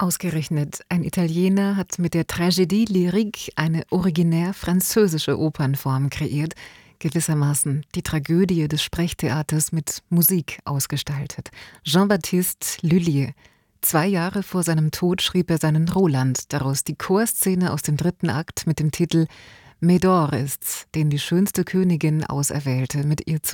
Ausgerechnet ein Italiener hat mit der Tragédie lyrique eine originär französische Opernform kreiert, gewissermaßen die Tragödie des Sprechtheaters mit Musik ausgestaltet. Jean-Baptiste Lullier. 2 Jahre vor seinem Tod schrieb er seinen Roland, daraus die Chorszene aus dem 3. Akt mit dem Titel Médor ist's, den die schönste Königin auserwählte, mit ihr